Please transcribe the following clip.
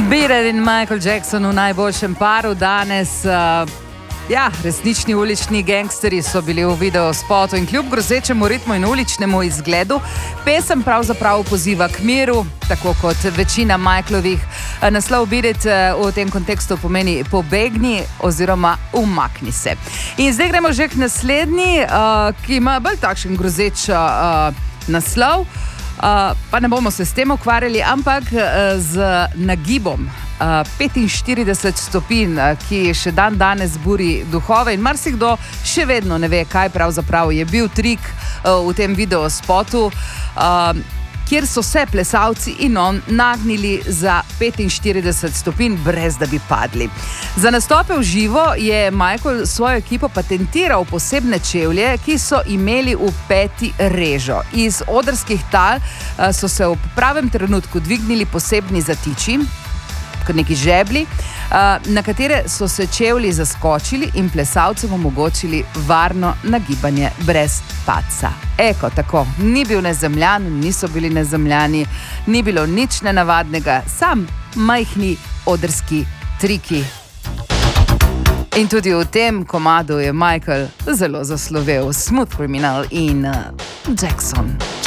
Beat It in Michael Jackson v najboljšem paru danes. Resnični ulični gangsteri so bili v videospotu in kljub grozečemu ritmu in uličnemu izgledu pesem pravzaprav poziva k miru, tako kot večina Michaelovih. Naslov Beat It v tem kontekstu pomeni pobegni oziroma umakni se. In zdaj gremo že k naslednji, ki ima bolj takšen grozeč naslov. Pa ne bomo se s tem ukvarjali, ampak z nagibom 45 stopinj, ki še dan danes buri duhove in marsikdo še vedno ne ve, kaj pravzaprav je bil trik v tem videospotu, kjer so se plesalci in on nagnili za 45 stopinj, brez da bi padli. Za nastope v živo je Michael svojo ekipo patentiral posebne čevlje, ki so imeli v peti režo. Iz odrskih tal so se v pravem trenutku dvignili posebni zatiči, kot neki žebli, na katere so se čevlji zaskočili in plesalcem omogočili varno nagibanje brez padca. Eko, tako, ni bil nezemljan, niso bili nezemljani, ni bilo nič nenavadnega, sam majhni odrski triki. In tudi v tem komadu je Michael zelo zaslovel. Smooth Criminal in Jackson.